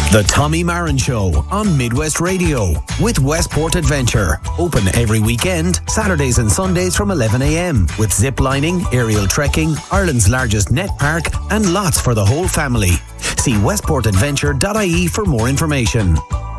The Tommy Marin Show on Midwest Radio with Westport Adventure. Open every weekend, Saturdays and Sundays from 11 a.m. with zip lining, aerial trekking, Ireland's largest net park and lots for the whole family. See westportadventure.ie for more information.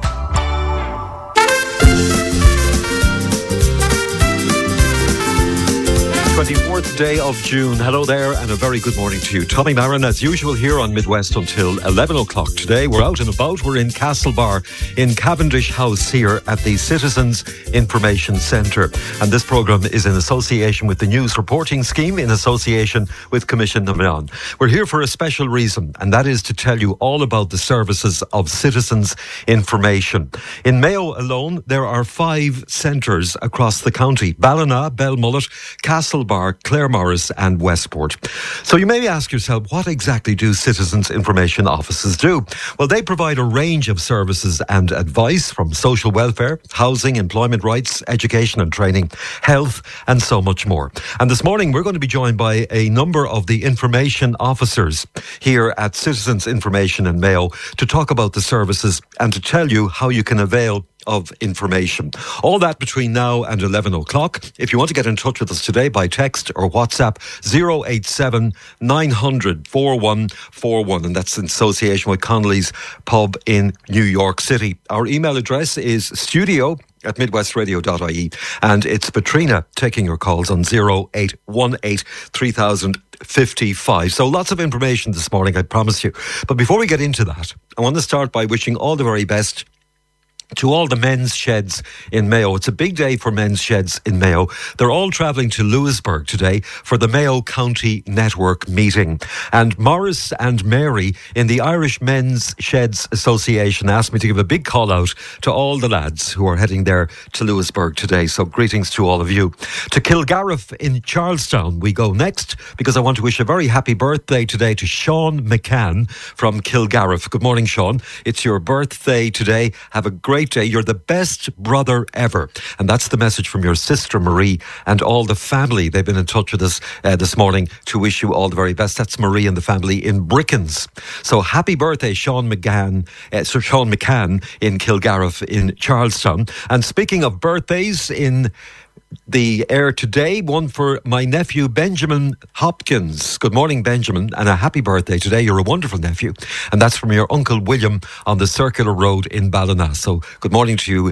24th day of June. Hello there and a very good morning to you. Tommy Marin, as usual, here on Midwest until 11 o'clock today. We're out and about. We're in Castlebar in Cavendish House here at the Citizens Information Centre. And this programme is in association with the News Reporting Scheme in association with Commission na Meán. We're here for a special reason, and that is to tell you all about the services of Citizens Information. In Mayo alone, there are 5 centres across the county: Ballina, Belmullet, Castlebar, Claremorris and Westport. So you may ask yourself, what exactly do Citizens Information Offices do? Well, they provide a range of services and advice from social welfare, housing, employment rights, education and training, health and so much more. And this morning we're going to be joined by a number of the information officers here at Citizens Information in Mayo to talk about the services and to tell you how you can avail of information. All that between now and 11 o'clock. If you want to get in touch with us today by text or WhatsApp, 087 900 4141, and that's in association with Connolly's Pub in New York City. Our email address is studio@midwestradio.ie, and it's Patrina taking your calls on 0818 3055. So lots of information this morning, I promise you. But before we get into that, I want to start by wishing all the very best to all the men's sheds in Mayo. It's a big day for men's sheds in Mayo. They're all travelling to Lewisburg today for the Mayo County Network meeting. And Morris and Mary in the Irish Men's Sheds Association asked me to give a big call out to all the lads who are heading there to Lewisburg today. So greetings to all of you. To Kilgarriff in Charlestown we go next, because I want to wish a very happy birthday today to Sean McCann from Kilgarriff. Good morning, Sean. It's your birthday today. Have a great day. You're the best brother ever. And that's the message from your sister Marie and all the family. They've been in touch with us this morning to wish you all the very best. That's Marie and the family in Brickens. So happy birthday, Sean McCann in Kilgarriff in Charlestown. And speaking of birthdays in the air today, one for my nephew Benjamin Hopkins. Good morning, Benjamin, and a happy birthday today. You're a wonderful nephew, and that's from your Uncle William on the Circular Road in Ballina. So good morning to you.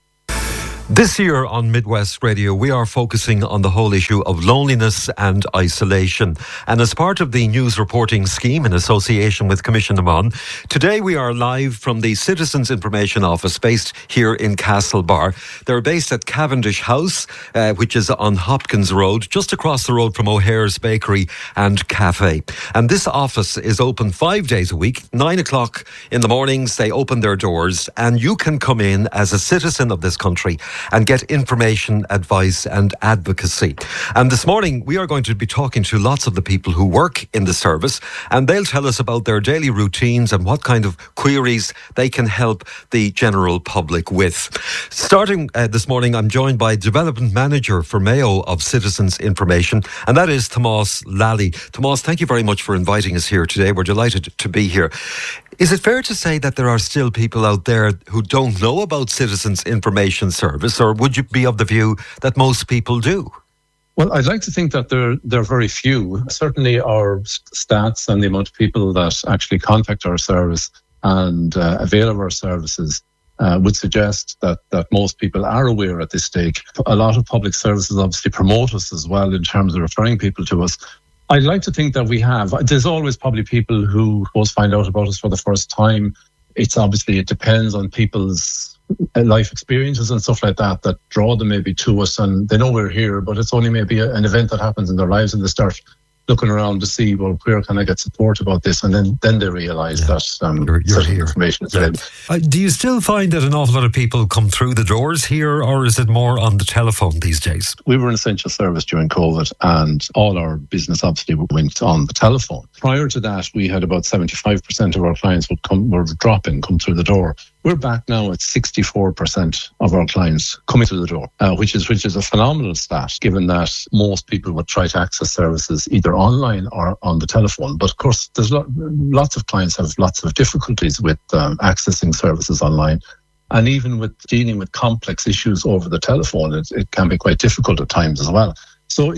This year on Midwest Radio, we are focusing on the whole issue of loneliness and isolation. And as part of the News Reporting Scheme in association with Commission na Meán, today we are live from the Citizens Information Office based here in Castlebar. They're based at Cavendish House, which is on Hopkins Road, just across the road from O'Hare's Bakery and Cafe. And this office is open 5 days a week, 9 o'clock in the mornings. They open their doors and you can come in as a citizen of this country and get information, advice and advocacy. And this morning we are going to be talking to lots of the people who work in the service, and they'll tell us about their daily routines and what kind of queries they can help the general public with. Starting this morning, I'm joined by Development Manager for Mayo of Citizens Information, and that is Tomás Lally. Tomás, thank you very much for inviting us here today. We're delighted to be here. Is it fair to say that there are still people out there who don't know about Citizens Information Service, or would you be of the view that most people do? Well, I'd like to think that there are very few. Certainly our stats and the amount of people that actually contact our service and avail of our services would suggest that most people are aware at this stage. A lot of public services obviously promote us as well in terms of referring people to us. I'd like to think that we have. There's always probably people who find out about us for the first time. It depends on people's life experiences and stuff like that draw them maybe to us, and they know we're here, but it's only maybe an event that happens in their lives and they start looking around to see, well, where can I get support about this? And then they realise that you're here. Information is available. Do you still find that an awful lot of people come through the doors here, or is it more on the telephone these days? We were an essential service during COVID, and all our business obviously went on the telephone. Prior to that, we had about 75% of our clients come through the door. we're back now at 64% of our clients coming to the door, which is a phenomenal stat, given that most people would try to access services either online or on the telephone. But of course, there's lots of clients have lots of difficulties with accessing services online. And even with dealing with complex issues over the telephone, it can be quite difficult at times as well. So,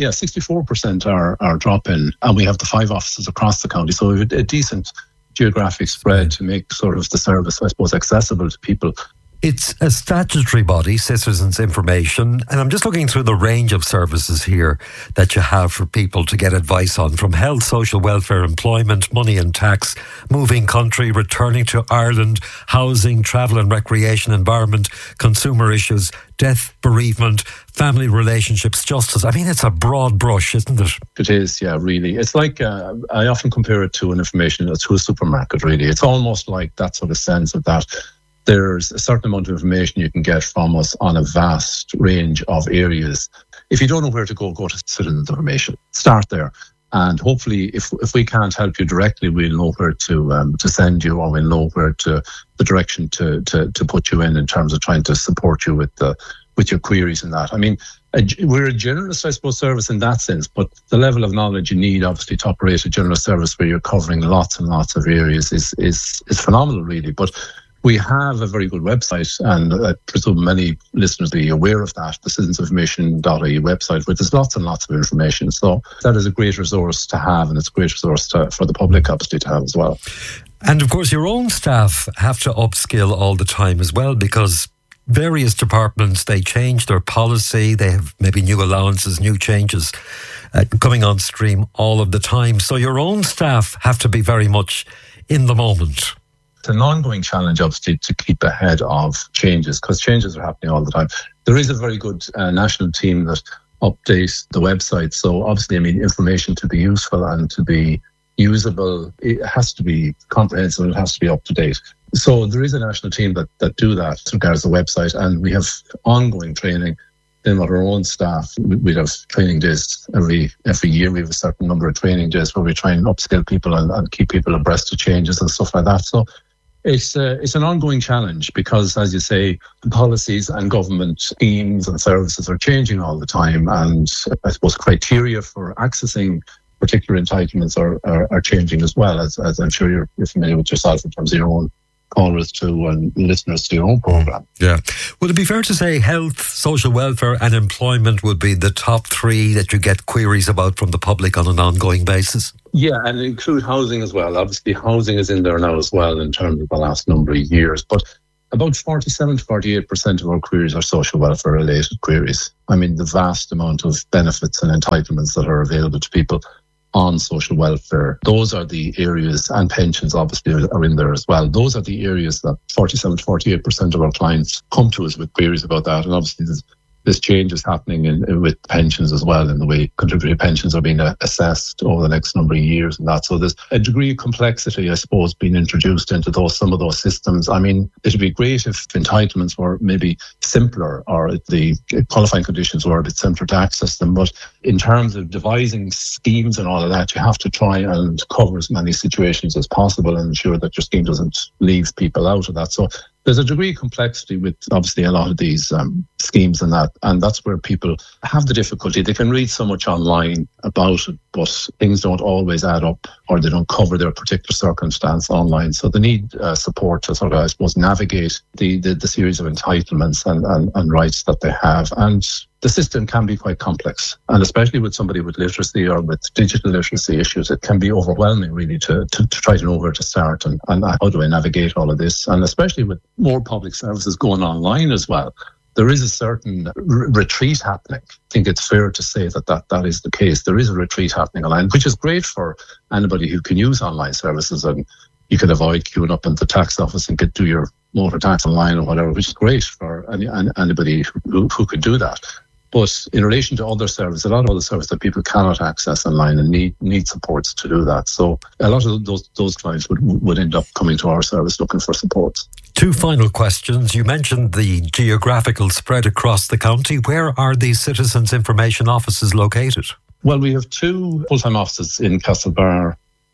64% are drop-in, and we have the 5 offices across the county. So we have a decent geographic spread to make sort of the service, I suppose, accessible to people. It's a statutory body, Citizens Information, and I'm just looking through the range of services here that you have for people to get advice on, from health, social welfare, employment, money and tax, moving country, returning to Ireland, housing, travel and recreation, environment, consumer issues, death, bereavement, family relationships, justice. I mean, it's a broad brush, isn't it? It is, yeah, really. It's like, I often compare it to to a supermarket, really. It's almost like that sort of sense of that. There's a certain amount of information you can get from us on a vast range of areas. If you don't know where to go to Citizens Information. Start there. And hopefully, if we can't help you directly, we'll know where to send you, or we'll know where the direction to put you in terms of trying to support you with your queries and that. I mean, we're a generalist, I suppose, service in that sense, but the level of knowledge you need, obviously, to operate a generalist service where you're covering lots and lots of areas is phenomenal, really. But we have a very good website, and I presume many listeners will be aware of that, the citizensinformation.ie website, where there's lots and lots of information. So that is a great resource to have, and it's a great resource for the public, obviously, to have as well. And of course, your own staff have to upskill all the time as well, because various departments, they change their policy, they have maybe new allowances, new changes coming on stream all of the time. So your own staff have to be very much in the moment. It's an ongoing challenge, obviously, to keep ahead of changes, because changes are happening all the time. There is a very good national team that updates the website. So obviously, I mean, information to be useful and to be usable, it has to be comprehensive, it has to be up to date. So there is a national team that do that as regards the website, and we have ongoing training. Then with our own staff, we have training days every year. We have a certain number of training days where we try and upskill people and keep people abreast of changes and stuff like that. So it's an ongoing challenge because, as you say, policies and government schemes and services are changing all the time, and I suppose criteria for accessing particular entitlements are changing as well, as I'm sure you're familiar with yourself in terms of your own callers to and listeners to your own programme. Yeah. Would it be fair to say health, social welfare and employment would be the top 3 that you get queries about from the public on an ongoing basis? Yeah, and include housing as well. Obviously, housing is in there now as well in terms of the last number of years. But about 47 to 48% of our queries are social welfare related queries. I mean, the vast amount of benefits and entitlements that are available to people on social welfare, those are the areas, and pensions obviously are in there as well. Those are the areas that 47 to 48% of our clients come to us with queries about that. And obviously there's changes happening with pensions as well, in the way contributory pensions are being assessed over the next number of years and that. So there's a degree of complexity, I suppose, being introduced into some of those systems. I mean, it would be great if entitlements were maybe simpler, or the qualifying conditions were a bit simpler to access them. But in terms of devising schemes and all of that, you have to try and cover as many situations as possible and ensure that your scheme doesn't leave people out of that. So there's a degree of complexity with obviously a lot of these schemes and that's where people have the difficulty. They can read so much online about it, but things don't always add up, or they don't cover their particular circumstance online. So they need support to sort of, I suppose, navigate the series of entitlements and rights that they have. And the system can be quite complex, and especially with somebody with literacy or with digital literacy issues, it can be overwhelming really to try to know where to start and how do I navigate all of this. And especially with more public services going online as well, there is a certain retreat happening. I think it's fair to say that is the case. There is a retreat happening online, which is great for anybody who can use online services, and you can avoid queuing up in the tax office and do your motor tax online or whatever, which is great for anybody who could do that. But in relation to other services, a lot of other services that people cannot access online and need supports to do that. So a lot of those clients would end up coming to our service looking for supports. 2 final questions. You mentioned the geographical spread across the county. Where are these Citizens Information offices located? Well, we have 2 full-time offices in Castlebar,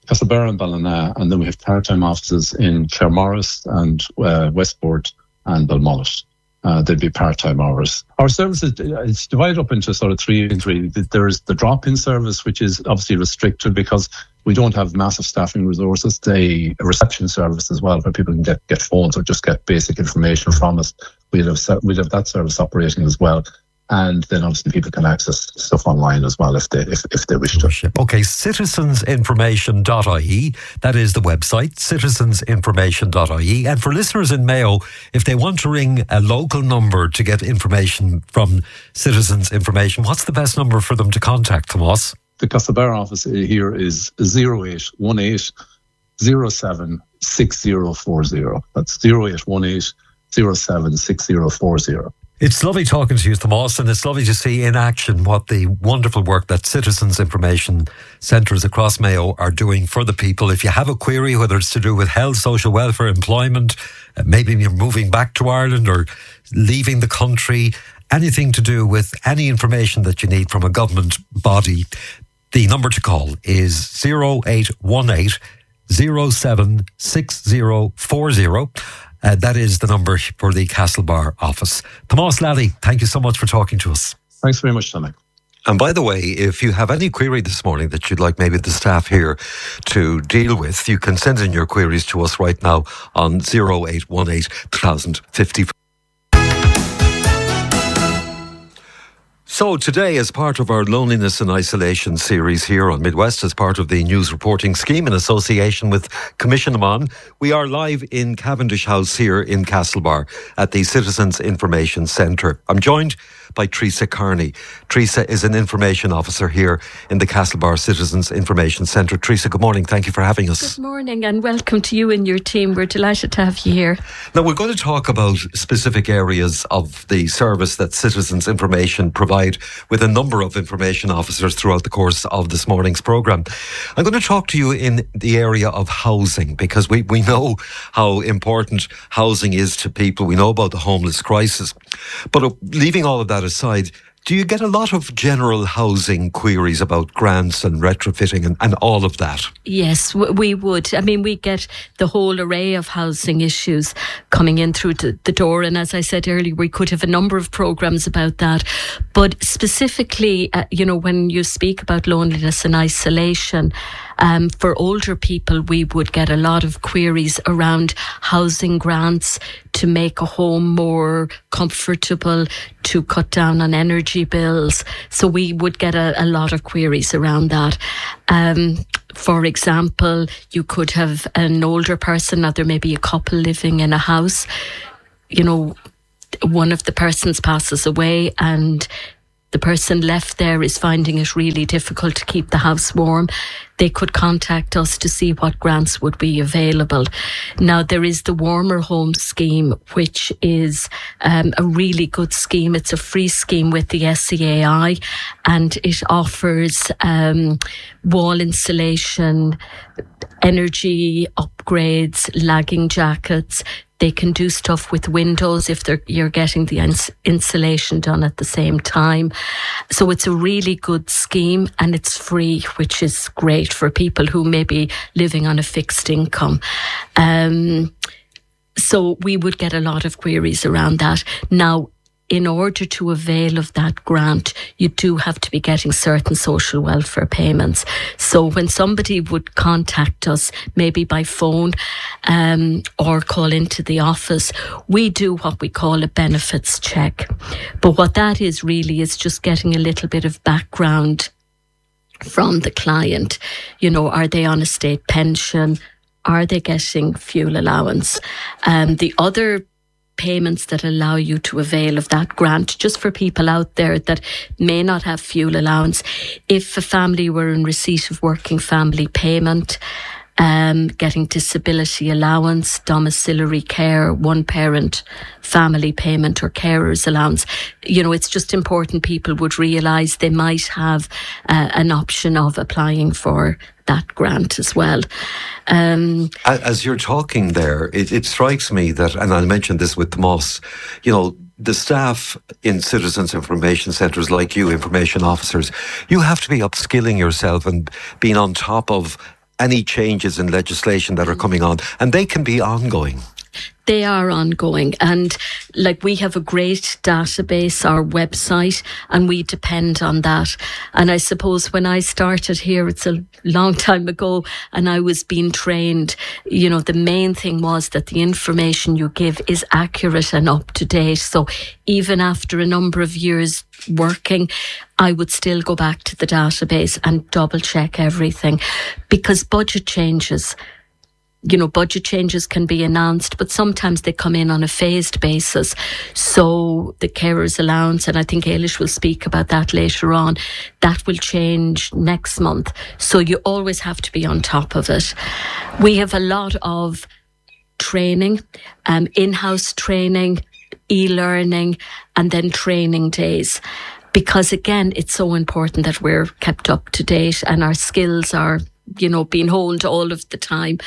Castlebar and Ballina, and then we have part-time offices in Claremorris and Westport and Belmullet. They'd be part-time hours. Our service is divided up into sort of three. There's the drop-in service, which is obviously restricted because we don't have massive staffing resources. A reception service as well, where people can get phones or just get basic information from us. We'd have that service operating as well. And then obviously people can access stuff online as well if they wish to. Okay, citizensinformation.ie, that is the website, citizensinformation.ie. And for listeners in Mayo, if they want to ring a local number to get information from Citizens Information, what's the best number for them to contact, Tomas? The Castlebar office here is 0818 07 6040. That's 0818 07 6040. It's lovely talking to you, Tomas, and it's lovely to see in action what the wonderful work that Citizens Information Centres across Mayo are doing for the people. If you have a query, whether it's to do with health, social welfare, employment, maybe you're moving back to Ireland or leaving the country, anything to do with any information that you need from a government body, the number to call is 0818 07 6040. That is the number for the Castlebar office. Tomas Lally, thank you so much for talking to us. Thanks very much, Tommy. And by the way, if you have any query this morning that you'd like maybe the staff here to deal with, you can send in your queries to us right now on 0818 2050. So today, as part of our Loneliness and Isolation series here on Midwest, as part of the news reporting scheme in association with Commission Amon, we are live in Cavendish House here in Castlebar at the Citizens Information Centre. I'm joined by Teresa Carney. Teresa is an information officer here in the Castlebar Citizens Information Centre. Teresa, good morning. Thank you for having us. Good morning and welcome to you and your team. We're delighted to have you here. Now, we're going to talk about specific areas of the service that Citizens Information provide with a number of information officers throughout the course of this morning's programme. I'm going to talk to you in the area of housing because we know how important housing is to people. We know about the homeless crisis. But leaving all of that aside, do you get a lot of general housing queries about grants and retrofitting and all of that? Yes, we would. I mean, we get the whole array of housing issues coming in through the door. And as I said earlier, we could have a number of programmes about that. But specifically, when you speak about loneliness and isolation, for older people, we would get a lot of queries around housing grants to make a home more comfortable, to cut down on energy bills. So we would get a lot of queries around that. For example, you could have an older person, or there may be a couple living in a house. One of the persons passes away and the person left there is finding it really difficult to keep the house warm. They could contact us to see what grants would be available. Now, there is the Warmer Home Scheme, which is a really good scheme. It's a free scheme with the SEAI, and it offers wall insulation, energy upgrades, lagging jackets. They can do stuff with windows if you're getting the insulation done at the same time. So it's a really good scheme and it's free, which is great for people who may be living on a fixed income. So we would get a lot of queries around that. Now, in order to avail of that grant, you do have to be getting certain social welfare payments. So when somebody would contact us, maybe by phone or call into the office, we do what we call a benefits check. But what that is really is just getting a little bit of background from the client. Are they on a state pension? Are they getting fuel allowance? The other payments that allow you to avail of that grant, just for people out there that may not have fuel allowance, if a family were in receipt of working family payment, getting disability allowance, domiciliary care, one parent family payment or carers allowance. It's just important people would realise they might have an option of applying for that grant as well. As you're talking there, it strikes me that, and I mentioned this with Tomas, the staff in Citizens Information Centres like you, information officers, you have to be upskilling yourself and being on top of any changes in legislation that are coming on, and they can be ongoing. They are ongoing, and like we have a great database, our website, and we depend on that. And I suppose when I started here, it's a long time ago, and I was being trained, you know, the main thing was that the information you give is accurate and up to date. So even after a number of years working, I would still go back to the database and double check everything, because budget changes can be announced, but sometimes they come in on a phased basis. So the carers allowance, and I think Eilish will speak about that later on, that will change next month. So you always have to be on top of it. We have a lot of training, in-house training, e-learning, and then training days. Because again, it's so important that we're kept up to date and our skills are, you know, being honed all of the time.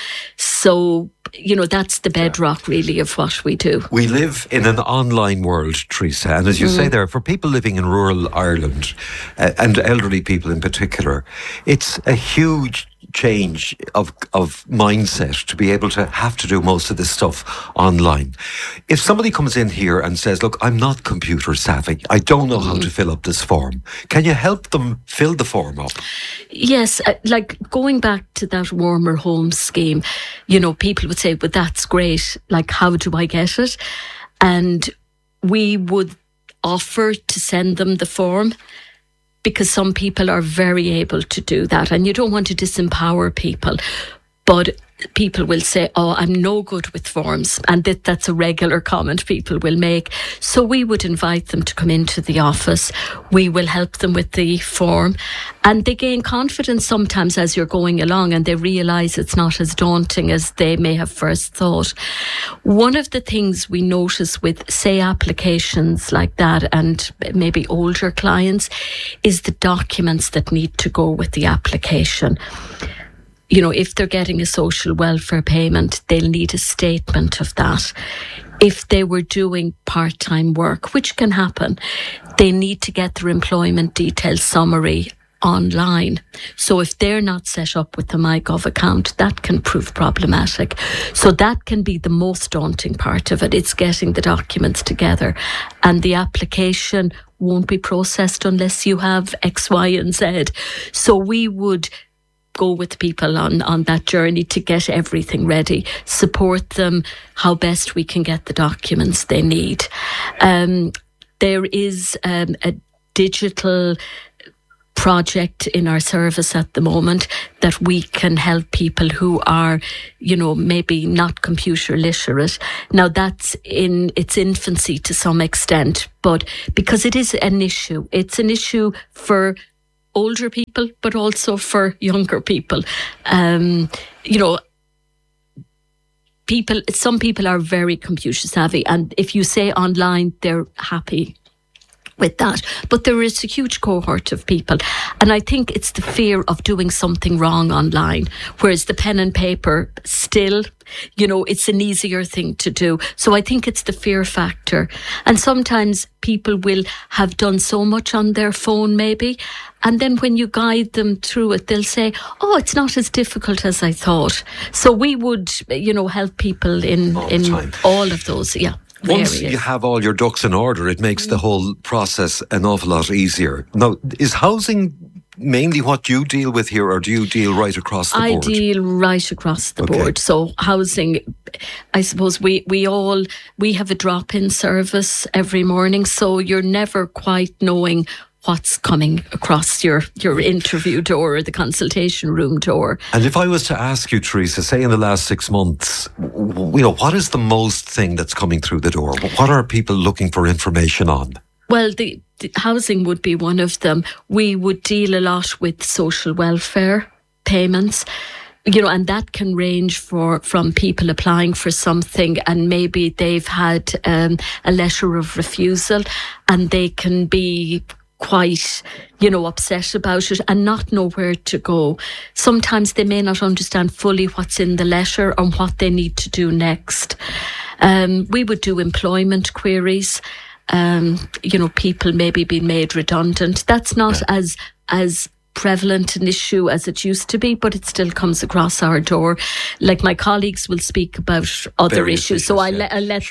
So, you know, that's the bedrock really of what we do. We live in an online world, Teresa, and as you say there, for people living in rural Ireland and elderly people in particular, it's a huge change of mindset to be able to have to do most of this stuff online. If somebody comes in here and says, look, I'm not computer savvy, I don't know how to fill up this form, can you help them fill the form up? Yes, like going back to that Warmer Homes scheme, you know, people would say, but that's great, like how do I get it? And we would offer to send them the form, because some people are very able to do that, and you don't want to disempower people. But people will say, oh, I'm no good with forms, and that's a regular comment people will make. So we would invite them to come into the office. We will help them with the form, and they gain confidence sometimes as you're going along, and they realise it's not as daunting as they may have first thought. One of the things we notice with, say, applications like that and maybe older clients is the documents that need to go with the application. You know, if they're getting a social welfare payment, they'll need a statement of that. If they were doing part-time work, which can happen, they need to get their employment details summary online. So if they're not set up with the MyGov account, that can prove problematic. So that can be the most daunting part of it. It's getting the documents together, and the application won't be processed unless you have X, Y, and Z. So we would go with people on that journey to get everything ready, support them how best we can get the documents they need. There is a digital project in our service at the moment that we can help people who are, you know, maybe not computer literate. Now that's in its infancy to some extent, but because it is an issue, it's an issue for older people, but also for younger people. You know, some people are very computer savvy, and if you say online, they're happy with that. But there is a huge cohort of people, and I think it's the fear of doing something wrong online, whereas the pen and paper still, you know, it's an easier thing to do. So I think it's the fear factor. And sometimes people will have done so much on their phone maybe, and then when you guide them through it, they'll say, oh, it's not as difficult as I thought. So we would, you know, help people in all of those, Once areas. you have all your ducks in order, it makes the whole process an awful lot easier. Now, is housing mainly what you deal with here, or do you deal right across the board? I deal right across the board. So housing, I suppose we have a drop-in service every morning, so you're never quite knowing what's coming across your interview door or the consultation room door. And if I was to ask you, Teresa, say in the last 6 months, you know, what is the most thing that's coming through the door? What are people looking for information on? Well, the housing would be one of them. We would deal a lot with social welfare payments. You know, and that can range from people applying for something and maybe they've had a letter of refusal, and they can be quite, you know, upset about it and not know where to go. Sometimes they may not understand fully what's in the letter and what they need to do next. We would do employment queries. You know, people maybe being made redundant. That's not as prevalent an issue as it used to be, but it still comes across our door. Like my colleagues will speak about other Various issues, so I'll let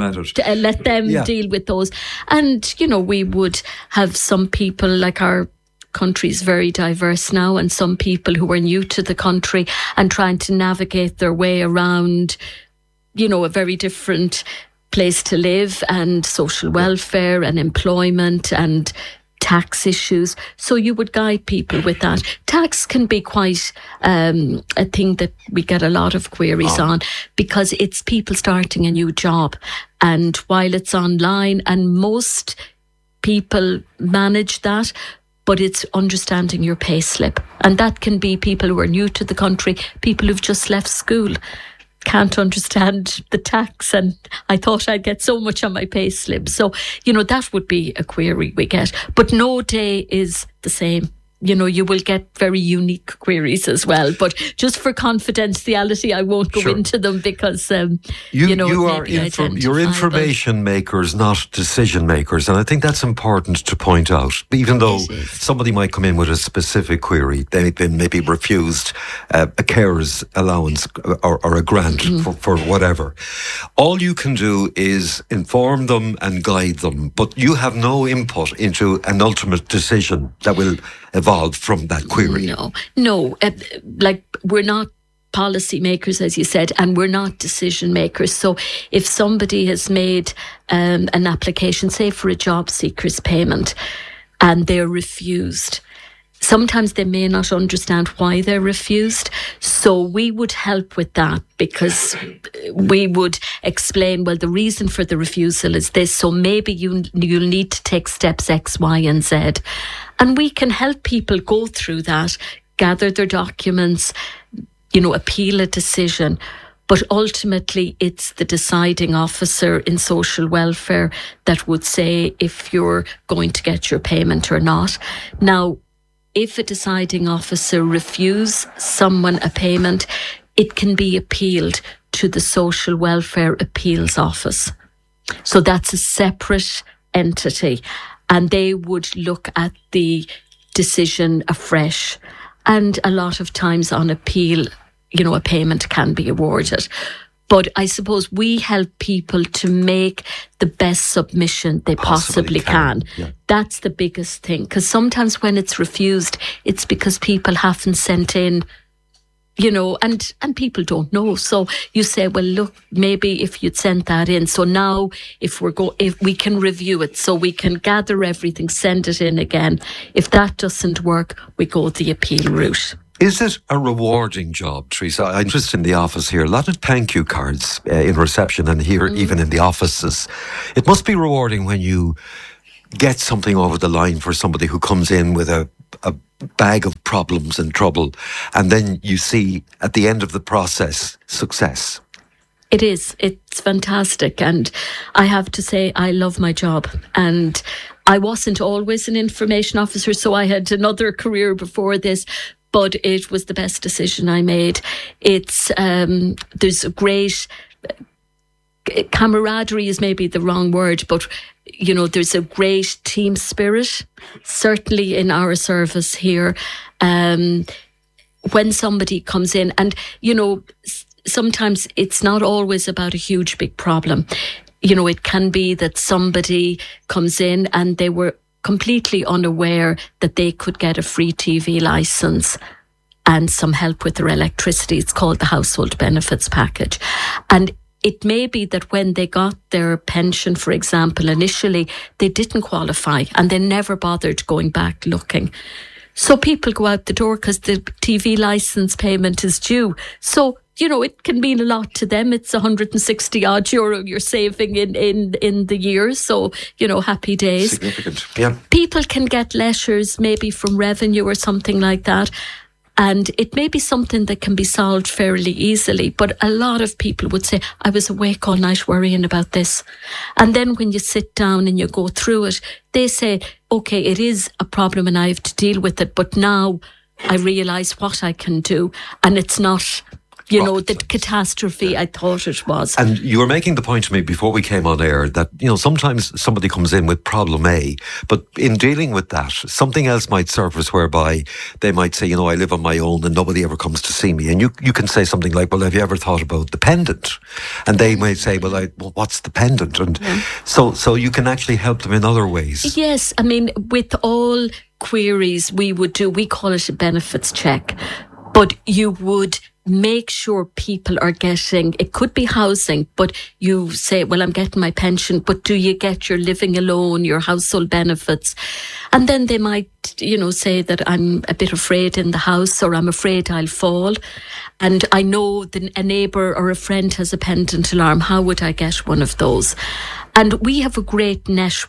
them deal with those. And we would have some people, like our country's very diverse now, and some people who are new to the country and trying to navigate their way around, a very different place to live, and social welfare and employment and tax issues. So you would guide people with that. Tax can be quite a thing that we get a lot of queries on, because it's people starting a new job. And while it's online and most people manage that, but it's understanding your pay slip. And that can be people who are new to the country, people who've just left school, can't understand the tax, and I thought I'd get so much on my pay slip. So, that would be a query we get. But no day is the same. You will get very unique queries as well. But just for confidentiality, I won't go into them, because you're information makers, not decision makers, and I think that's important to point out. Even though somebody might come in with a specific query, they've been maybe refused a carer's allowance or a grant for whatever. All you can do is inform them and guide them, but you have no input into an ultimate decision that will evolve from that query. No. Like, we're not policy makers, as you said, and we're not decision makers. So if somebody has made an application, say for a job seeker's payment, and they're refused, sometimes they may not understand why they're refused. So we would help with that, because we would explain, well, the reason for the refusal is this, so maybe you'll need to take steps X, Y, and Z. And we can help people go through that, gather their documents, appeal a decision. But ultimately, it's the deciding officer in social welfare that would say if you're going to get your payment or not. Now, if a deciding officer refuses someone a payment, it can be appealed to the Social Welfare Appeals Office. So that's a separate entity, and they would look at the decision afresh. And a lot of times on appeal, a payment can be awarded. But I suppose we help people to make the best submission they possibly can. Yeah. That's the biggest thing. Because sometimes when it's refused, it's because people haven't sent in, and people don't know. So you say, well, look, maybe if you'd sent that in. So now if we can review it, so we can gather everything, send it in again. If that doesn't work, we go the appeal route. Is it a rewarding job, Teresa? I'm just in the office here. A lot of thank you cards in reception and here even in the offices. It must be rewarding when you get something over the line for somebody who comes in with a bag of problems and trouble, and then you see at the end of the process success. It is. It's fantastic. And I have to say, I love my job. And I wasn't always an information officer, so I had another career before this. But it was the best decision I made. It's there's a great camaraderie is maybe the wrong word, but there's a great team spirit, certainly in our service here. When somebody comes in, and sometimes it's not always about a huge big problem. It can be that somebody comes in and they were completely unaware that they could get a free TV licence and some help with their electricity. It's called the Household Benefits Package. And it may be that when they got their pension, for example, initially, they didn't qualify and they never bothered going back looking. So people go out the door because the TV licence payment is due. So, it can mean a lot to them. It's 160 odd euro you're saving in the year. So, happy days. Significant, yeah. People can get letters maybe from revenue or something like that. And it may be something that can be solved fairly easily. But a lot of people would say, I was awake all night worrying about this. And then when you sit down and you go through it, they say, okay, it is a problem and I have to deal with it. But now I realise what I can do. And it's not the catastrophe I thought it was. And you were making the point to me before we came on air that, sometimes somebody comes in with problem A, but in dealing with that, something else might surface whereby they might say, I live on my own and nobody ever comes to see me. And you can say something like, well, have you ever thought about the pendant? And they might say, well, what's the pendant? And so you can actually help them in other ways. Yes, with all queries we call it a benefits check, but you would make sure people are getting, it could be housing, but you say, well, I'm getting my pension, but do you get your living alone, your household benefits? And then they might, say that I'm a bit afraid in the house, or I'm afraid I'll fall. And I know a neighbour or a friend has a pendant alarm. How would I get one of those? And we have a great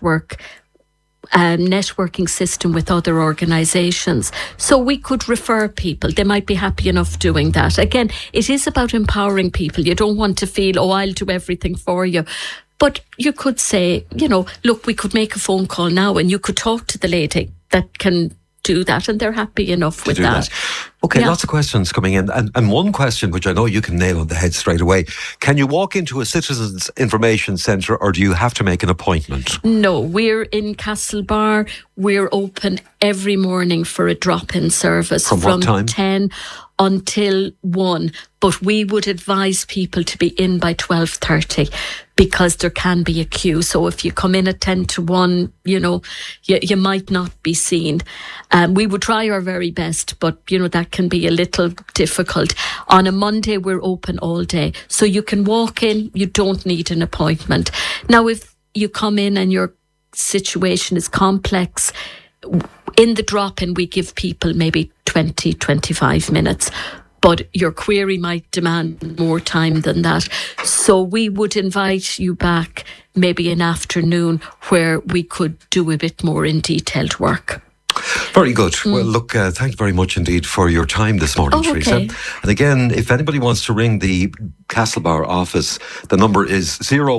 networking system with other organisations. So we could refer people. They might be happy enough doing that. Again, it is about empowering people. You don't want to feel, I'll do everything for you. But you could say, look, we could make a phone call now and you could talk to the lady that can do that, and they're happy enough with that. Okay, lots of questions coming in. And one question, which I know you can nail on the head straight away. Can you walk into a Citizens Information Centre, or do you have to make an appointment? No, we're in Castlebar. We're open every morning for a drop-in service. From what time? 10 until 1. But we would advise people to be in by 12:30 because there can be a queue. So if you come in at 10 to 1, you might not be seen. We would try our very best, but, that can be a little difficult. On a Monday, we're open all day. So you can walk in, you don't need an appointment. Now, if you come in and your situation is complex, in the drop-in, we give people maybe 20, 25 minutes. But your query might demand more time than that. So we would invite you back maybe an afternoon where we could do a bit more in detailed work. Very good. Well, look, thank you very much indeed for your time this morning, Teresa. Okay. And again, if anybody wants to ring the Castlebar office, the number is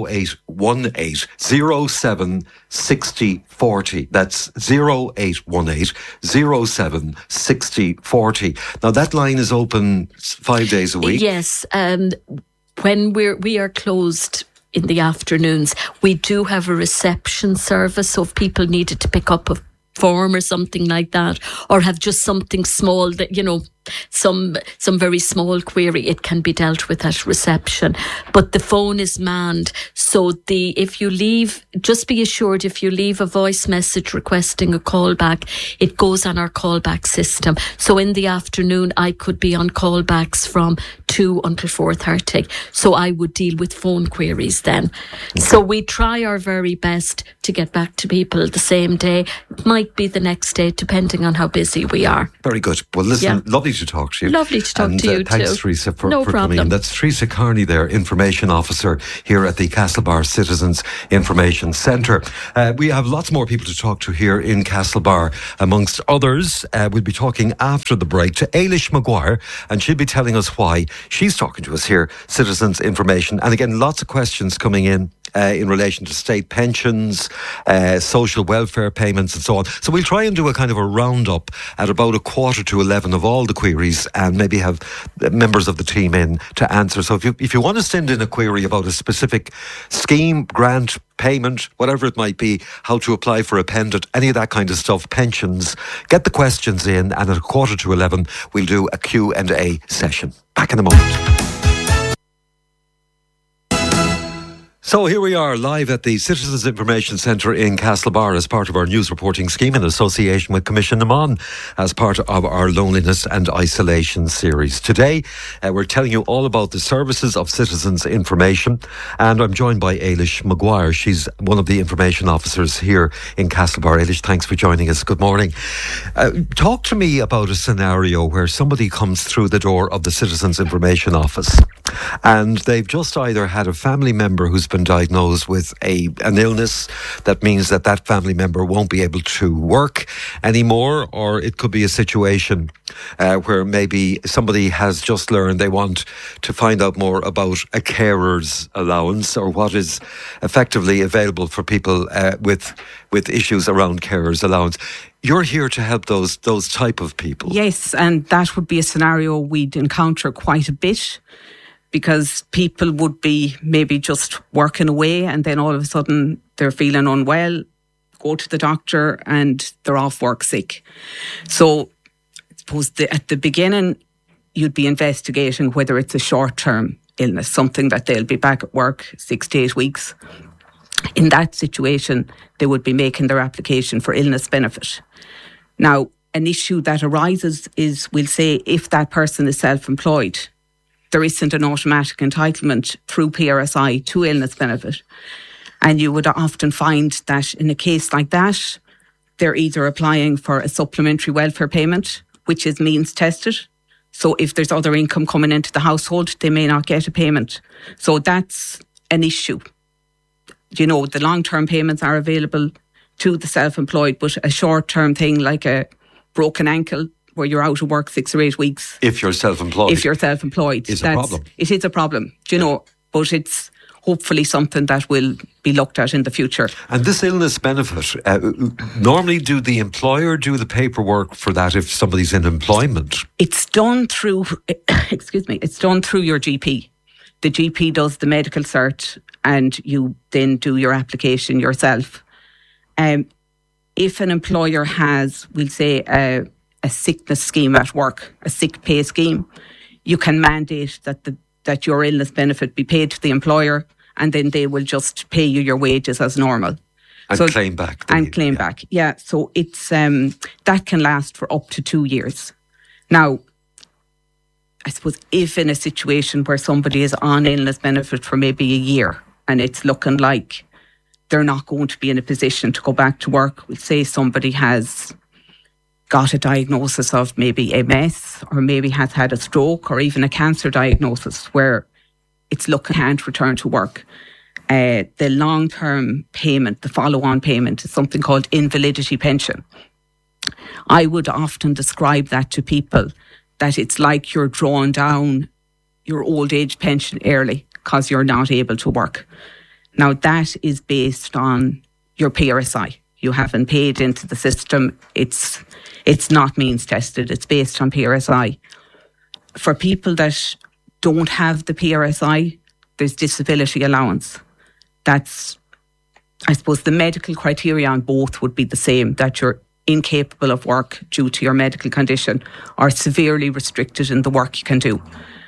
0818 07 60 40. That's 0818 07 60 40. Now, that line is open 5 days a week. Yes. When we are closed in the afternoons, we do have a reception service. So if people needed to pick up a form or something like that, or have just something small that, some very small query, it can be dealt with at reception. But the phone is manned. So if you leave, just be assured, if you leave a voice message requesting a callback, it goes on our callback system. So in the afternoon, I could be on callbacks from 2 until 4:30. So I would deal with phone queries then. Okay. So we try our very best to get back to people the same day. It might be the next day, depending on how busy we are. Very good. Well, listen, lovely to talk to you. Lovely to talk to you thanks, too. Teresa, for coming in. That's Teresa Carney there, Information Officer here at the Castlebar Citizens Information Centre. We have lots more people to talk to here in Castlebar. Amongst others, we'll be talking after the break to Ailish Maguire, and she'll be telling us why she's talking to us here, Citizens Information. And again, lots of questions coming in relation to state pensions, social welfare payments and so on. So we'll try and do a kind of a roundup at about 11:15 of all the queries, and maybe have members of the team in to answer. So if you want to send in a query about a specific scheme, grant, payment, whatever it might be, how to apply for a pendant, any of that kind of stuff, pensions, get the questions in, and at 11:15 we'll do a Q&A session. Back in a moment. So here we are live at the Citizens Information Centre in Castlebar as part of our news reporting scheme in association with Commission Naman as part of our Loneliness and Isolation series. Today we're telling you all about the services of Citizens Information, and I'm joined by Ailish Maguire. She's one of the information officers here in Castlebar. Ailish, thanks for joining us. Good morning. Talk to me about a scenario where somebody comes through the door of the Citizens Information Office and they've just either had a family member who's been diagnosed with an illness that means that family member won't be able to work anymore, or it could be a situation where maybe somebody has just learned they want to find out more about a carer's allowance, or what is effectively available for people with issues around carer's allowance. You're here to help those type of people. Yes, and that would be a scenario we'd encounter quite a bit, because people would be maybe just working away and then all of a sudden they're feeling unwell, go to the doctor and they're off work sick. So I suppose at the beginning you'd be investigating whether it's a short-term illness, something that they'll be back at work 6 to 8 weeks. In that situation, they would be making their application for illness benefit. Now, an issue that arises is, we'll say, if that person is self-employed, there isn't an automatic entitlement through PRSI to illness benefit. And you would often find that in a case like that, they're either applying for a supplementary welfare payment, which is means tested. So if there's other income coming into the household, they may not get a payment. So that's an issue. You know, the long-term payments are available to the self-employed, but a short-term thing like a broken ankle where you're out of work 6 or 8 weeks. If you're self-employed. It's a problem. It is a problem, you know, but it's hopefully something that will be looked at in the future. And this illness benefit, normally do the employer do the paperwork for that if somebody's in employment? It's done through, it's done through your GP. The GP does the medical cert and you then do your application yourself. If an employer has, we'll say, a sickness scheme at work, a sick pay scheme, you can mandate that your illness benefit be paid to the employer, and then they will just pay you your wages as normal. And claim back. Back. Yeah, so it's that can last for up to 2 years. Now, I suppose if in a situation where somebody is on illness benefit for maybe a year and it's looking like they're not going to be in a position to go back to work, we'll say somebody has got a diagnosis of maybe MS or maybe has had a stroke or even a cancer diagnosis where it's looking can't return to work. The long-term payment, the follow-on payment, is something called invalidity pension. I would often describe that to people that it's like you're drawing down your old age pension early because you're not able to work. Now that is based on your PRSI. You haven't paid into the system. It's not means tested. It's based on PRSI. For people that don't have the PRSI, there's disability allowance. That's, I suppose, the medical criteria on both would be the same, that you're incapable of work due to your medical condition or severely restricted in the work you can do.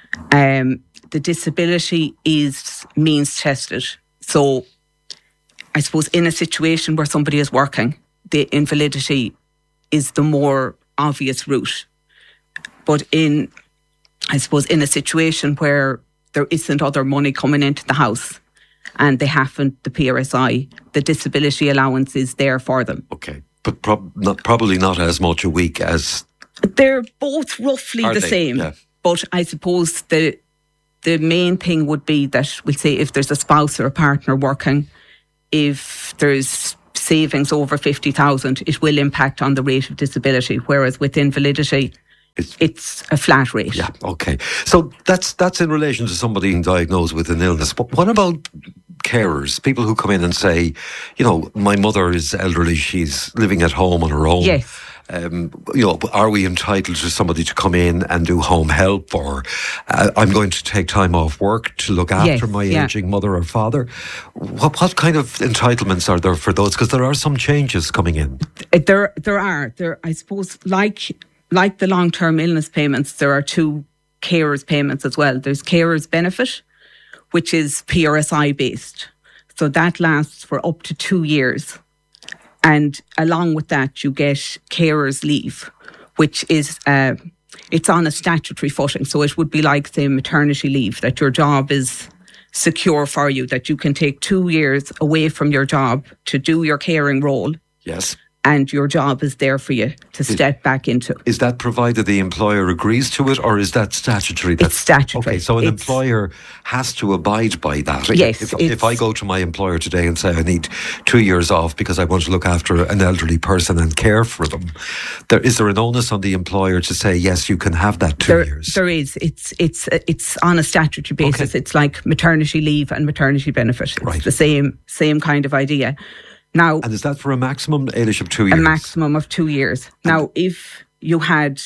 The disability is means tested. So I suppose in a situation where somebody is working, the invalidity is the more obvious route. But in a situation where there isn't other money coming into the house and they haven't the PRSI, the disability allowance is there for them. Okay, but probably not as much a week as... They're both roughly the same. Yeah. But I suppose the main thing would be that, we'll say, if there's a spouse or a partner working, if there's savings over 50,000, it will impact on the rate of disability, whereas with invalidity, it's a flat rate. Yeah, okay. So that's in relation to somebody diagnosed with an illness. But what about carers, people who come in and say, you know, my mother is elderly, she's living at home on her own. Yes. Are we entitled to somebody to come in and do home help, or I'm going to take time off work to look after my aging mother or father? What kind of entitlements are there for those? Because there are some changes coming in. There are. I suppose, like the long-term illness payments, there are two carers payments as well. There's carers benefit, which is PRSI based. So that lasts for up to 2 years. And along with that, you get carers leave, which is, it's on a statutory footing. So it would be like, say, maternity leave, that your job is secure for you, that you can take 2 years away from your job to do your caring role. Yes. and your job is there for you to step back into. Is that provided the employer agrees to it, or is that statutory? It's statutory. Okay, so an employer has to abide by that. Yes. If I go to my employer today and say I need 2 years off because I want to look after an elderly person and care for them, is there an onus on the employer to say, yes, you can have that 2 years? There is. It's on a statutory basis. Okay. It's like maternity leave and maternity benefit. It's the same kind of idea. Now, and is that for a maximum, Eilish, of 2 years? A maximum of 2 years. Now, if you had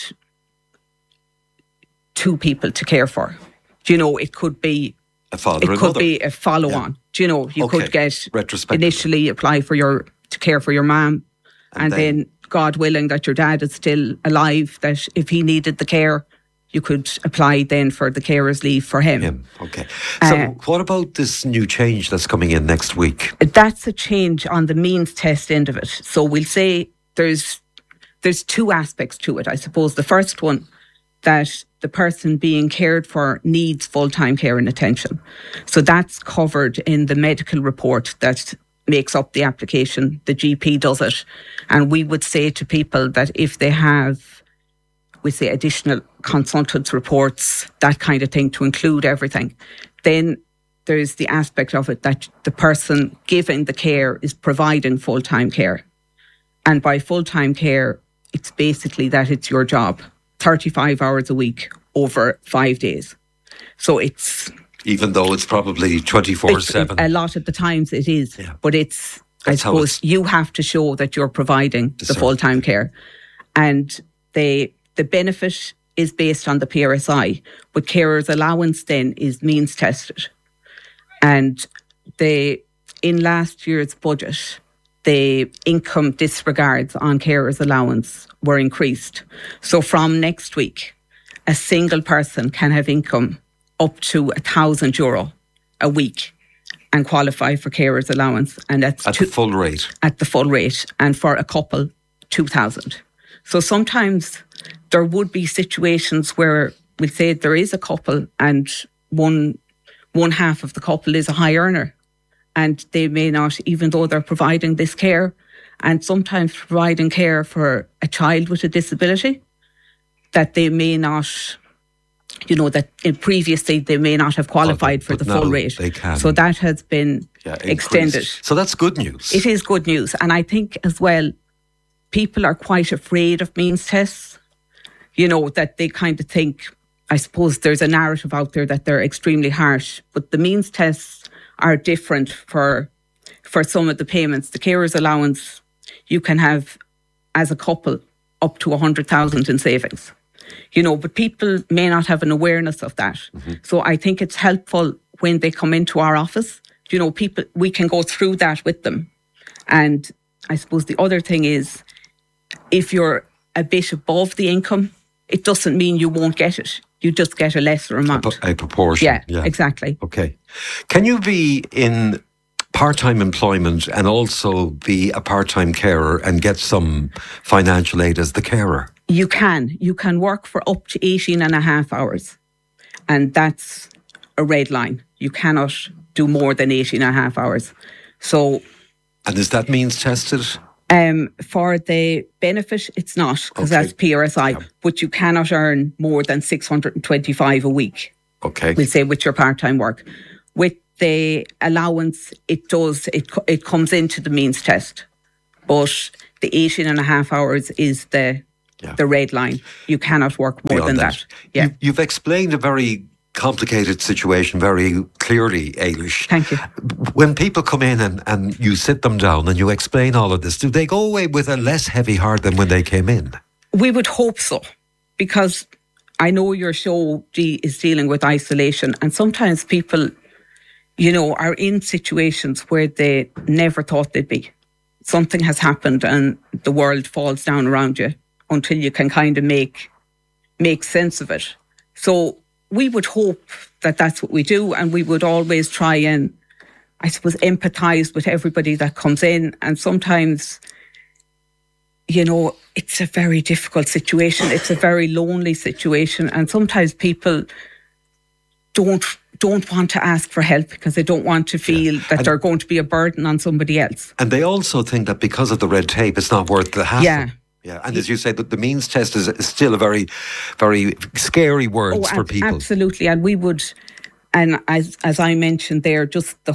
2 people to care for, it could be a father. It could be a follow-on. Yeah. You could get initially apply to care for your mum, and then God willing that your dad is still alive, that if he needed the care, you could apply then for the carer's leave for him. Okay. So what about this new change that's coming in next week? That's a change on the means test end of it. So we'll say there's 2 aspects to it. I suppose the first one, that the person being cared for needs full-time care and attention. So that's covered in the medical report that makes up the application. The GP does it. And we would say to people that if they have, we say, additional consultants' reports, that kind of thing, to include everything. Then there's the aspect of it that the person giving the care is providing full-time care. And by full-time care, it's basically that it's your job, 35 hours a week over 5 days. So it's... Even though it's probably 24/7. A lot of the times it is. Yeah. But I suppose you have to show that you're providing the full-time care. And the benefit is based on the PRSI, but carers' allowance then is means tested. And in last year's budget, the income disregards on carers' allowance were increased. So from next week, a single person can have income up to €1,000 a week and qualify for carers' allowance. And that's at the full rate. At the full rate. And for a couple, 2,000. So sometimes there would be situations where we'll say there is a couple and one half of the couple is a high earner, and they may not, even though they're providing this care, and sometimes providing care for a child with a disability, that they may not, that previously they may not have qualified for the full rate. They can. So that has been extended. So that's good news. It is good news. And I think as well, people are quite afraid of means tests, that they kind of think, I suppose there's a narrative out there that they're extremely harsh, but the means tests are different for some of the payments. The carer's allowance, you can have as a couple up to 100,000 in savings, but people may not have an awareness of that. Mm-hmm. So I think it's helpful when they come into our office, people, we can go through that with them. And I suppose the other thing is, if you're a bit above the income, it doesn't mean you won't get it. You just get a lesser amount. A proportion. Yeah, exactly. Okay. Can you be in part-time employment and also be a part-time carer and get some financial aid as the carer? You can. You can work for up to 18 and a half hours. And that's a red line. You cannot do more than 18 and a half hours. So... And is that means tested? For the benefit, it's not, because that's PRSI. Yeah. But you cannot earn more than 625 a week. Okay. We'll say with your part-time work. With the allowance, it comes into the means test. But the 18 and a half hours is the red line. You cannot work more than that. Yeah. You've explained a very complicated situation very clearly, Eilish. Thank you. When people come in and you sit them down and you explain all of this, do they go away with a less heavy heart than when they came in? We would hope so, because I know your show is dealing with isolation, and sometimes people, are in situations where they never thought they'd be. Something has happened and the world falls down around you until you can kind of make sense of it. So we would hope that that's what we do, and we would always try and, I suppose, empathise with everybody that comes in. And sometimes, it's a very difficult situation. It's a very lonely situation, and sometimes people don't don't want to ask for help because they don't want to feel that they're going to be a burden on somebody else. And they also think that because of the red tape, it's not worth the hassle. Yeah. And as you say, the means test is still a very, very scary word for people. Absolutely. And we would, and as I mentioned there, just the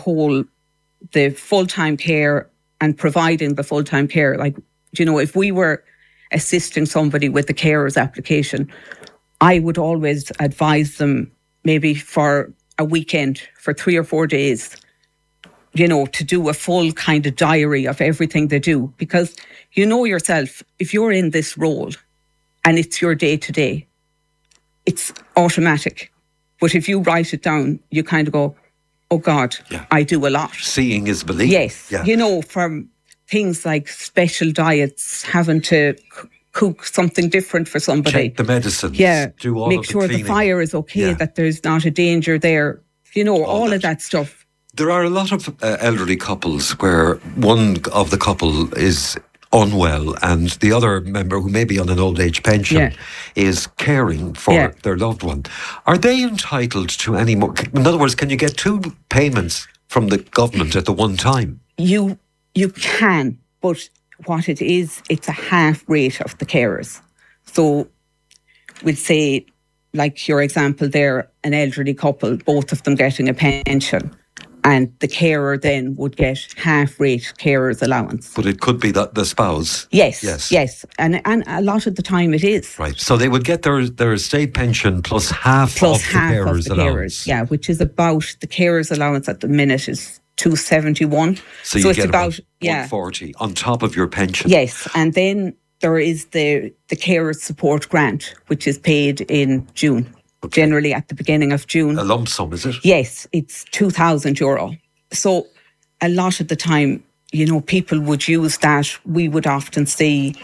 full-time care and providing the full-time care. Like, you know, if we were assisting somebody with the carer's application, I would always advise them maybe for a weekend, for 3 or 4 days, you know, to do a full kind of diary of everything they do. Because you know yourself, if you're in this role and it's your day-to-day, it's automatic. But if you write it down, you kind of go, oh God, I do a lot. Seeing is believing. Yes. Yeah. You know, from things like special diets, having to cook something different for somebody. Check the medicines. Yeah. Do all Make of the sure cleaning. The fire is okay, that there's not a danger there. You know, all of that stuff. There are a lot of elderly couples where one of the couple is unwell and the other member, who may be on an old age pension, is caring for their loved one. Are they entitled to any more? In other words, can you get 2 payments from the government at the one time? You can, but what it is, it's a half rate of the carers. So we'd say, like your example there, an elderly couple, both of them getting a pension, and the carer then would get half rate carer's allowance. But it could be that the spouse. Yes. And a lot of the time it is. Right. So they would get their state pension plus half of the carer's allowance. Yeah, which is about, the carer's allowance at the minute is 271. So you get about 140 on top of your pension. Yes, and then there is the carer support grant, which is paid in June. Okay. Generally at the beginning of June. A lump sum, is it? Yes, it's €2,000. So a lot of the time, you know, people would use that. We would often say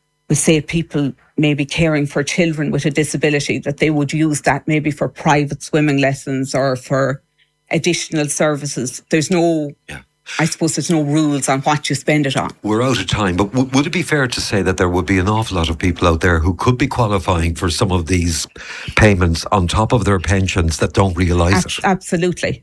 people maybe caring for children with a disability, that they would use that maybe for private swimming lessons or for additional services. There's no... I suppose there's no rules on what you spend it on. We're out of time, but would it be fair to say that there would be an awful lot of people out there who could be qualifying for some of these payments on top of their pensions that don't realise it? Absolutely.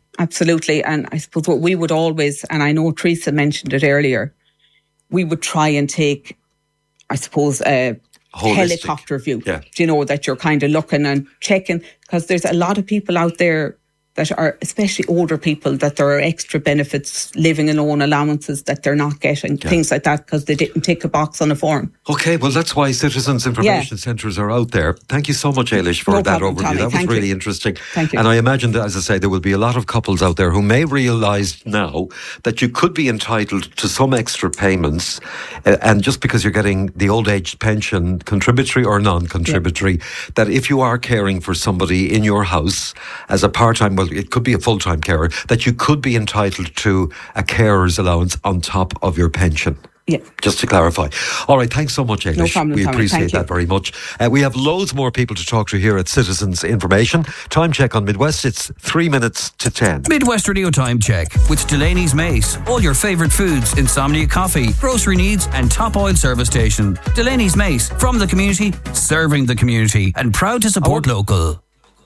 And I suppose what we would always, and I know Teresa mentioned it earlier, we would try and take, I suppose, a helicopter view. Yeah. You know, that you're kind of looking and checking, because there's a lot of people out there that are, especially older people, that there are extra benefits, living alone allowances that they're not getting, things like that, because they didn't tick a box on a form. Okay, well, that's why Citizens Information Centres are out there. Thank you so much, Ailish, for that overview. Tommy. That was really interesting. Thank you. And I imagine that, as I say, there will be a lot of couples out there who may realise now that you could be entitled to some extra payments, and just because you're getting the old age pension, contributory or non-contributory, that if you are caring for somebody in your house as a part-time, well, it could be a full-time carer, that you could be entitled to a carer's allowance on top of your pension. Yeah. Just to clarify. All right, thanks so much, Ailish. No problem, we Tommy. appreciate that very much. We have loads more people to talk to here at Citizens Information. Time check on Midwest, it's 3 minutes to 10. Midwest Radio Time Check with Delaney's Mace. All your favourite foods, insomnia coffee, grocery needs and top oil service station. Delaney's Mace, from the community, serving the community, and proud to support local.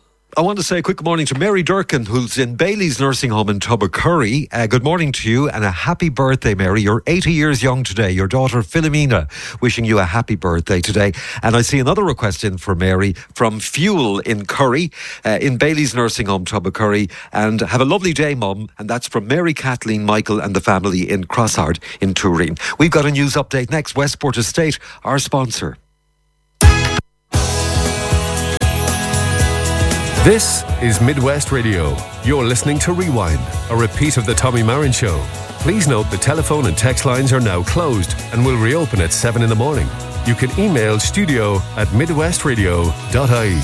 I want to say a quick morning to Mary Durkin, who's in Bailey's Nursing Home in Tubbercurry. Good morning to you and a happy birthday, Mary. You're 80 years young today. Your daughter Philomena wishing you a happy birthday today. And I see another request in for Mary from Fuel in Curry, in Bailey's Nursing Home, Tubbercurry. And have a lovely day, Mum. And that's from Mary, Kathleen, Michael and the family in Crosshard in Turin. We've got a news update next. Westport Estate, our sponsor. This is Midwest Radio. You're listening to Rewind, a repeat of the Tommy Marin Show. Please note the telephone and text lines are now closed and will reopen at 7 in the morning. You can email studio@midwestradio.ie.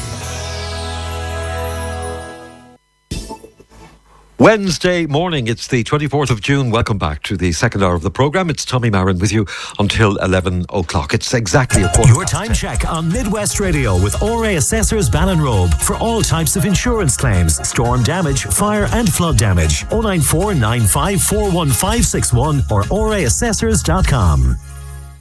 Wednesday morning, it's the 24th of June. Welcome back to the second hour of the programme. It's Tommy Marin with you until 11 o'clock. It's exactly a quarter. Your time check on Midwest Radio with ORA Assessors Ballinrobe for all types of insurance claims, storm damage, fire and flood damage. 094 95 41561 or oraassessors.com.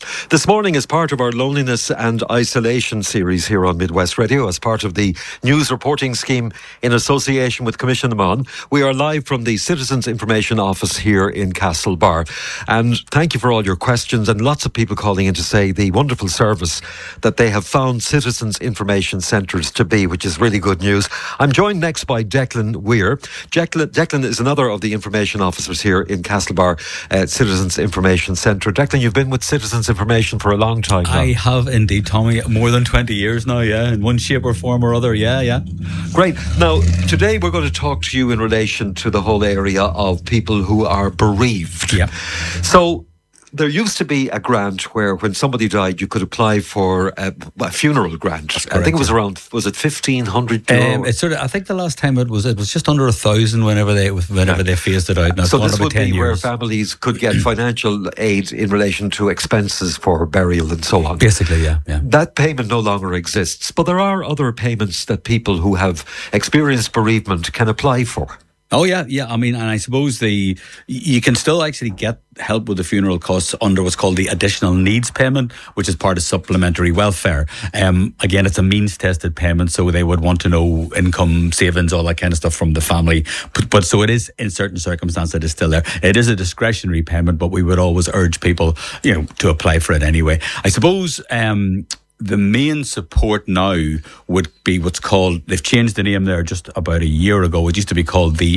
This morning, as part of our loneliness and isolation series here on Midwest Radio, as part of the news reporting scheme in association with Commission Amon, we are live from the Citizens Information Office here in Castlebar. And thank you for all your questions, and lots of people calling in to say the wonderful service that they have found Citizens Information Centres to be, which is really good news. I'm joined next by Declan Weir. Declan is another of the information officers here in Castlebar Citizens Information Centre. Declan, you've been with Citizens Information for a long time now. I have indeed, Tommy, more than 20 years now, in one shape or form or other, Great. Now, today we're going to talk to you in relation to the whole area of people who are bereaved. Yeah. So, there used to be a grant where when somebody died you could apply for a funeral grant. Correct, I think it was around, was it €1,500? It's sort of, I think the last time it was just under 1,000 whenever they phased it out. Now, so this would be 10 where years. families could get financial aid in relation to expenses for burial and so on. Basically, yeah. That payment no longer exists, but there are other payments that people who have experienced bereavement can apply for. Oh, yeah. I mean, and I suppose you can still actually get help with the funeral costs under what's called the additional needs payment, which is part of supplementary welfare. Again, it's a means-tested payment, so they would want to know income, savings, all that kind of stuff from the family. But so it is, in certain circumstances, it is still there. It is a discretionary payment, but we would always urge people, to apply for it anyway. I suppose the main support now would be what's called, they've changed the name there just about a year ago. It used to be called the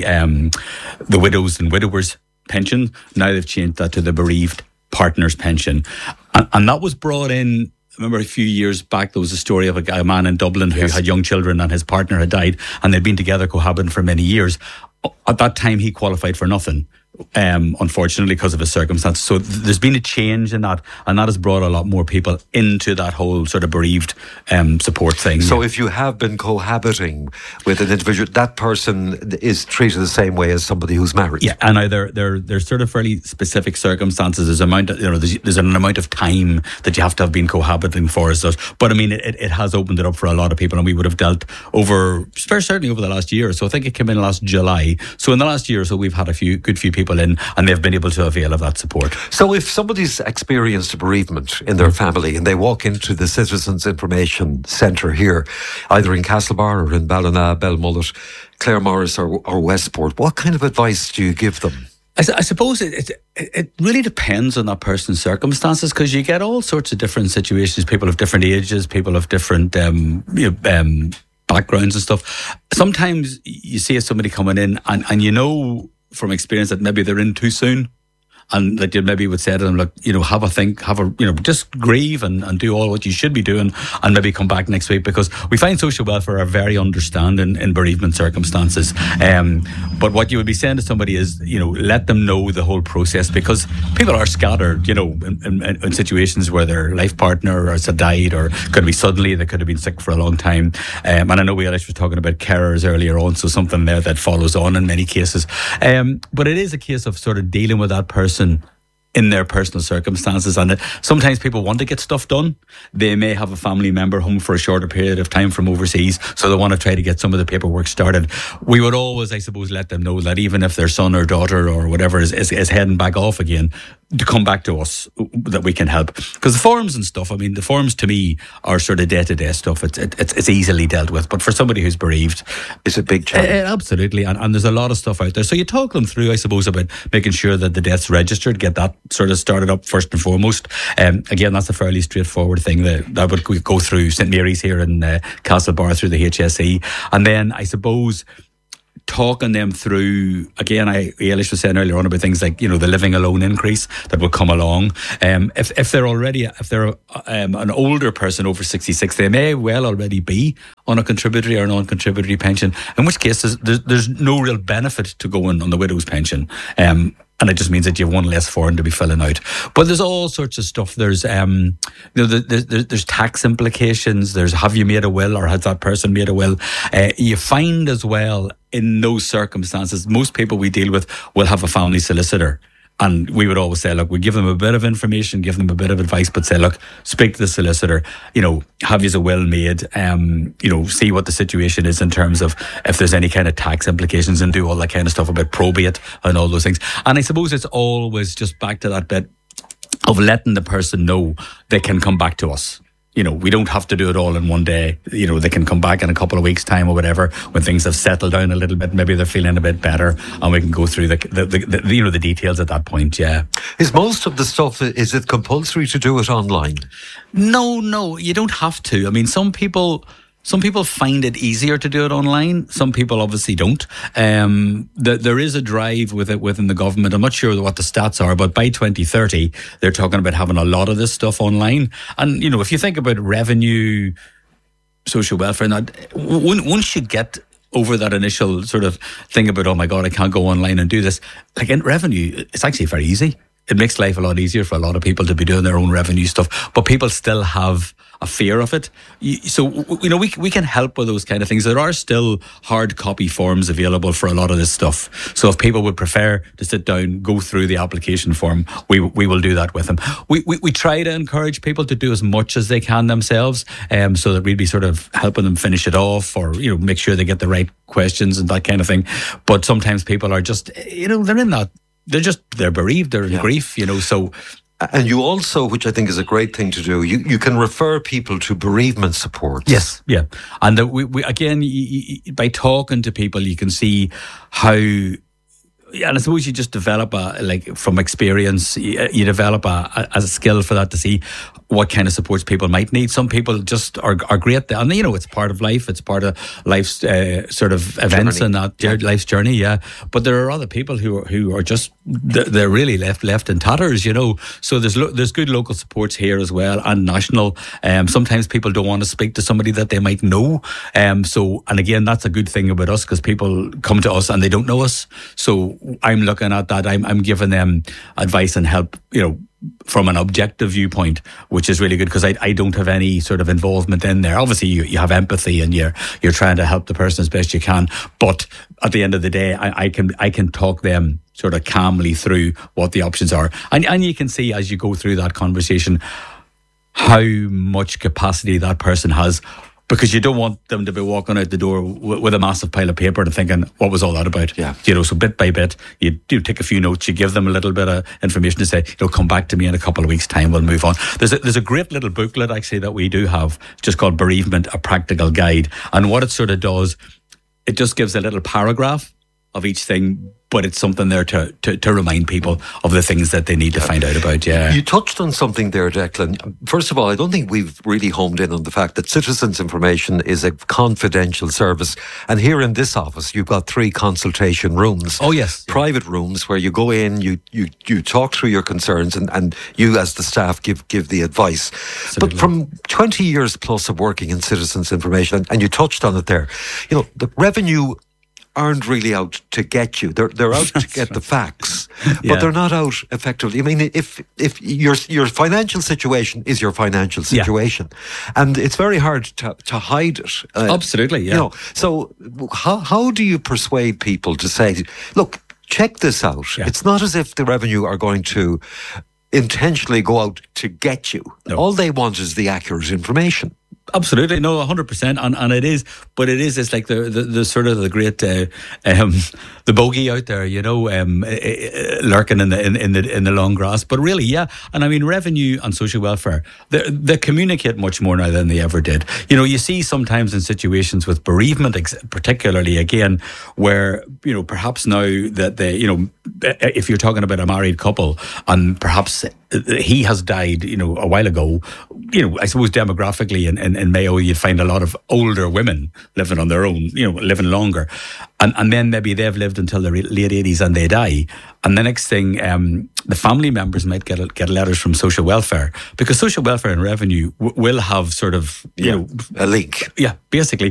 Widows and Widowers Pension. Now they've changed that to the Bereaved Partners Pension. And that was brought in, I remember a few years back, there was a story of a man in Dublin who had young children and his partner had died and they'd been together cohabiting for many years. At that time, he qualified for nothing. Unfortunately, because of his circumstances. So there's been a change in that, and that has brought a lot more people into that whole sort of bereaved support thing. So if you have been cohabiting with an individual, that person is treated the same way as somebody who's married. Yeah, and now there's sort of fairly specific circumstances. There's an amount of time that you have to have been cohabiting for as such. But I mean, it has opened it up for a lot of people, and we would have dealt certainly over the last year. So I think it came in last July. So in the last year or so, we've had a good few people in, and they've been able to avail of that support. So if somebody's experienced a bereavement in their family and they walk into the Citizens Information Centre here, either in Castlebar or in Ballina, Belmullet, Claremorris or Westport, what kind of advice do you give them? I suppose it really depends on that person's circumstances, because you get all sorts of different situations. People of different ages, people of different backgrounds and stuff. Sometimes you see somebody coming in and from experience that maybe they're in too soon, and that you maybe would say to them, look, have a think, just grieve and do all what you should be doing, and maybe come back next week, because we find social welfare are very understanding in bereavement circumstances. But what you would be saying to somebody is, let them know the whole process, because people are scattered, in situations where their life partner has died, or could be suddenly, they could have been sick for a long time. And I know we actually were talking about carers earlier on, so something there that follows on in many cases. But it is a case of sort of dealing with that person in their personal circumstances, and sometimes people want to get stuff done. They may have a family member home for a shorter period of time from overseas, so they want to try to get some of the paperwork started. We would always, I suppose, let them know that even if their son or daughter or whatever is heading back off again, to come back to us, that we can help. Because the forms and stuff, I mean, the forms to me are sort of day-to-day stuff. It's easily dealt with. But for somebody who's bereaved, it's a big challenge. Absolutely. And there's a lot of stuff out there. So you talk them through, I suppose, about making sure that the death's registered, get that sort of started up first and foremost. Again, that's a fairly straightforward thing that would go through St Mary's here in Castlebar, through the HSE. And then I suppose talking them through, again, Eilish was saying earlier on about things like, the living alone increase that will come along. If they're an older person over 66, they may well already be on a contributory or non-contributory pension, in which case there's no real benefit to going on the widow's pension. And it just means that you have one less form to be filling out. But there's all sorts of stuff. There's there's tax implications. There's, have you made a will, or has that person made a will? You find as well, in those circumstances, most people we deal with will have a family solicitor. And we would always say, look, we give them a bit of information, give them a bit of advice, but say, look, speak to the solicitor, have you a will made, see what the situation is in terms of if there's any kind of tax implications, and do all that kind of stuff about probate and all those things. And I suppose it's always just back to that bit. of letting the person know they can come back to us. You know, we don't have to do it all in one day. You know, they can come back in a couple of weeks' time or whatever, when things have settled down a little bit. Maybe they're feeling a bit better, and we can go through the details at that point. Yeah. Is most of the stuff, is it compulsory to do it online? No, you don't have to. I mean, some people find it easier to do it online. Some people obviously don't. There is a drive with it within the government. I'm not sure what the stats are, but by 2030, they're talking about having a lot of this stuff online. And, you know, if you think about revenue, social welfare, and that, once you get over that initial sort of thing about, oh my God, I can't go online and do this, like in revenue, it's actually very easy. It makes life a lot easier for a lot of people to be doing their own revenue stuff, but people still have a fear of it. So, you know, we can help with those kind of things. There are still hard copy forms available for a lot of this stuff. So if people would prefer to sit down, go through the application form, we will do that with them. We try to encourage people to do as much as they can themselves, so that we'd be sort of helping them finish it off, or, you know, make sure they get the right questions and that kind of thing. But sometimes people are just, you know, they're in that, they're bereaved, they're in grief, you know, so. And you also, which I think is a great thing to do, you can refer people to bereavement support. Yes, yeah. And we again, by talking to people, you can see how, and I suppose you just develop from experience, you develop a skill for that, to see what kind of supports people might need. Some people just are great, and you know, it's part of life, it's part of life's sort of events and that life's journey, yeah. But there are other people who are just, they're really left in tatters, you know. So there's good local supports here as well, and national. Sometimes people don't want to speak to somebody that they might know. So, and again, that's a good thing about us, because people come to us and they don't know us. So I'm looking at that. I'm giving them advice and help, you know, from an objective viewpoint, which is really good, because I don't have any sort of involvement in there. Obviously, you have empathy and you're trying to help the person as best you can. But at the end of the day, I can talk them sort of calmly through what the options are. And you can see as you go through that conversation how much capacity that person has, because you don't want them to be walking out the door with a massive pile of paper and thinking, what was all that about? Yeah. You know, so bit by bit, you do take a few notes, you give them a little bit of information to say, you know, come back to me in a couple of weeks' time, we'll move on. There's a great little booklet, actually, that we do have, just called Bereavement, A Practical Guide. And what it sort of does, it just gives a little paragraph of each thing, but it's something there to remind people of the things that they need to find out about. Yeah. You touched on something there, Declan. First of all, I don't think we've really homed in on the fact that citizens' information is a confidential service. And here in this office, you've got 3 consultation rooms. Oh, yes. Private rooms where you go in, you talk through your concerns, and you as the staff give the advice. Absolutely. But from 20 years plus of working in citizens' information, and you touched on it there, you know, the revenue aren't really out to get you. They're out to get the facts, but they're not out effectively. I mean, if your financial situation is your financial situation, and it's very hard to hide it. Absolutely, yeah. You know, so how do you persuade people to say, look, check this out? Yeah. It's not as if the revenue are going to intentionally go out to get you. No. All they want is the accurate information. Absolutely, no, 100%, and it is, but it's like the sort of the great the bogey out there, you know, lurking in the long grass. But really, yeah, and I mean, revenue and social welfare, they communicate much more now than they ever did. You know, you see sometimes in situations with bereavement, particularly again, where, you know, perhaps now that you know, if you're talking about a married couple and perhaps he has died, you know, a while ago, you know, I suppose demographically in Mayo, you'd find a lot of older women living on their own, you know, living longer. And then maybe they've lived until their late 80s and they die. And the next thing, the family members might get letters from social welfare, because social welfare and revenue will have sort of, you know, a link. Yeah, basically.